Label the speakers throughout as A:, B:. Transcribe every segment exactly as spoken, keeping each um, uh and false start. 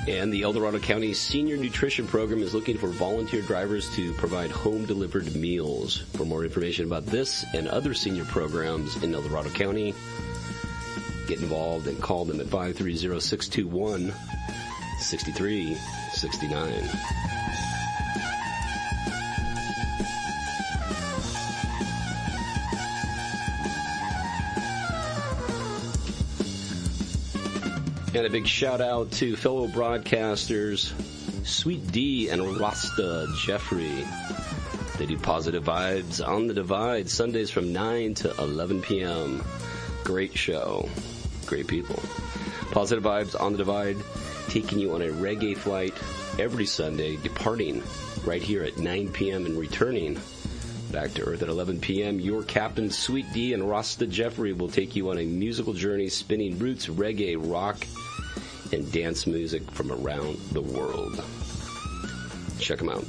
A: And the El Dorado County Senior Nutrition Program is looking for volunteer drivers to provide home-delivered meals. For more information about this and other senior programs in El Dorado County, get involved and call them at five three zero, six two one, six three six nine. And a big shout out to fellow broadcasters Sweet D and Rasta Jeffrey. They do Positive Vibes on the Divide Sundays from nine to eleven p.m. Great show. Great people. Positive Vibes on the Divide, taking you on a reggae flight every Sunday, departing right here at nine p.m. and returning back to Earth at eleven p.m. Your captain, Sweet D and Rasta Jeffrey, will take you on a musical journey spinning roots, reggae, rock, and dance music from around the world. Check them out.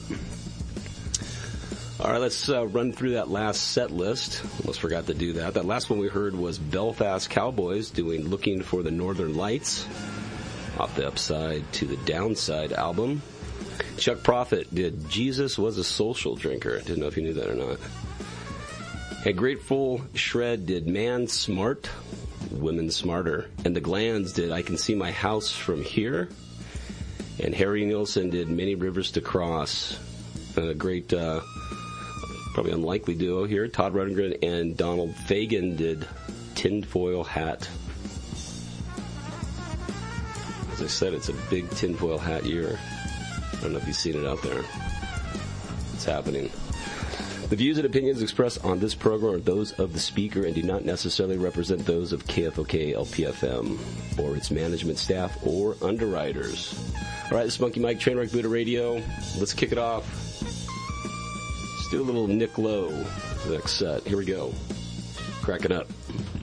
A: All right, let's uh, run through that last set list. Almost forgot to do that. That last one we heard was Belfast Cowboys doing Looking for the Northern Lights off the Upside to the Downside album. Chuck Prophet did Jesus Was a Social Drinker. Didn't know if you knew that or not. And Grateful Shred did Man Smart, Women Smarter. And the Glands did I Can See My House from Here. And Harry Nilsson did Many Rivers to Cross. A great, uh, probably unlikely duo here. Todd Rundgren and Donald Fagen did Tinfoil Hat. As I said, it's a big tinfoil hat year. I don't know if you've seen it out there. It's happening. The views and opinions expressed on this program are those of the speaker and do not necessarily represent those of K F O K L P F M or its management staff or underwriters. All right, this is Monkey Mike, Trainwreck Buddha Radio. Let's kick it off. Let's do a little Nick Lowe for the next set. Here we go. Crack it up.